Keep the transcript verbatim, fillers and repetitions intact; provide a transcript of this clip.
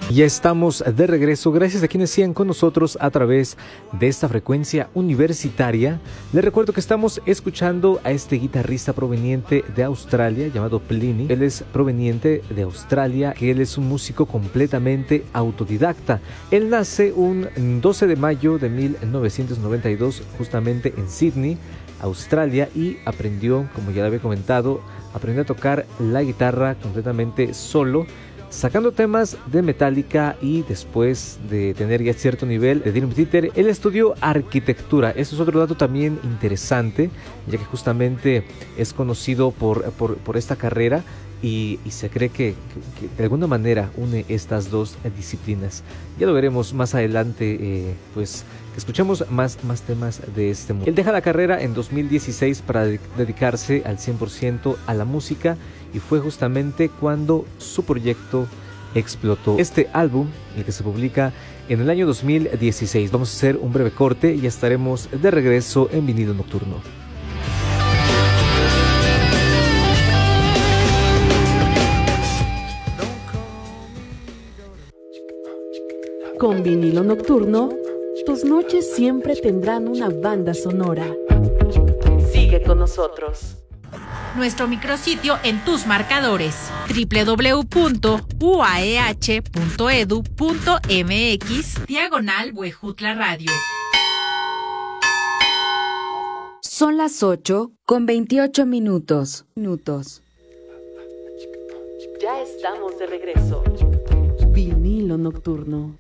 Ya estamos de regreso, gracias a quienes sigan con nosotros a través de esta frecuencia universitaria. Les recuerdo que estamos escuchando a este guitarrista proveniente de Australia llamado Plini. Él es proveniente de Australia, que él es un músico completamente autodidacta. Él nace un doce de mayo de mil novecientos noventa y dos justamente en Sydney, Australia, y aprendió, como ya le había comentado, aprendió a tocar la guitarra completamente solo, sacando temas de Metallica, y después de tener ya cierto nivel de Dream Theater, él estudió arquitectura. Eso es otro dato también interesante, ya que justamente es conocido por, por, por esta carrera, y, y se cree que, que, que de alguna manera une estas dos disciplinas. Ya lo veremos más adelante, eh, pues que escuchemos más, más temas de este mundo. Él deja la carrera en dos mil dieciséis para de- dedicarse al cien por ciento a la música, y fue justamente cuando su proyecto explotó. Este álbum, el que se publica en el año dos mil dieciséis. Vamos a hacer un breve corte y ya estaremos de regreso en Vinilo Nocturno. Con Vinilo Nocturno, tus noches siempre tendrán una banda sonora. Sigue con nosotros. Nuestro micrositio en tus marcadores: doble u doble u doble u punto u a e h punto e d u punto m x diagonal Huejutla Radio. Son las ocho con veintiocho minutos. Minutos. Ya estamos de regreso. Vinilo Nocturno.